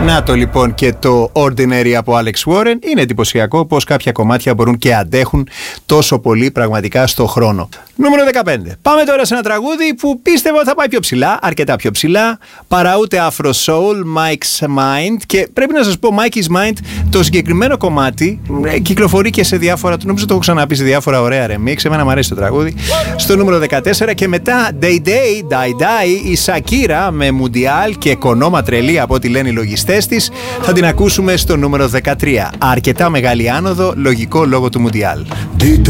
Να το λοιπόν και το Ordinary από Alex Warren. Είναι εντυπωσιακό πως κάποια κομμάτια μπορούν και αντέχουν τόσο πολύ πραγματικά στο χρόνο. Νούμερο 15. Πάμε τώρα σε ένα τραγούδι που πίστευα θα πάει πιο ψηλά, αρκετά πιο ψηλά. Παρά ούτε Afro Soul, Mike's Mind. Και πρέπει να σας πω, Mike's Mind, το συγκεκριμένο κομμάτι κυκλοφορεί και σε διάφορα. Νομίζω το έχω ξαναπεί σε διάφορα ωραία remix. Εμένα μου αρέσει το τραγούδι. Στο νούμερο 14 και μετά Day Day, Die Die, η Shakira με Mundial και κονόμα τρελή από ό,τι λένε οι λογιστές της. Θα την ακούσουμε στο νούμερο 13. Αρκετά μεγάλη άνοδο, λογικό λόγω του Mundial.